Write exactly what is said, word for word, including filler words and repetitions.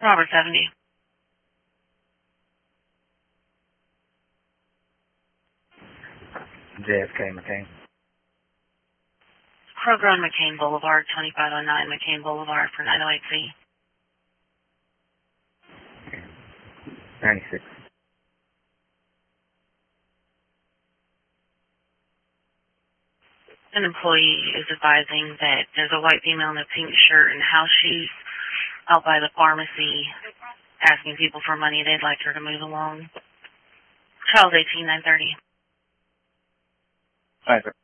Robert seventy. J F K McCain. Kroger on McCain Boulevard, twenty-five oh nine McCain Boulevard for nine oh eight C. ninety-six. An employee is advising that there's a white female in a pink shirt and house shoes out by the pharmacy asking people for money. They'd like her to move along. Child eighteen nine thirty. All right, sir.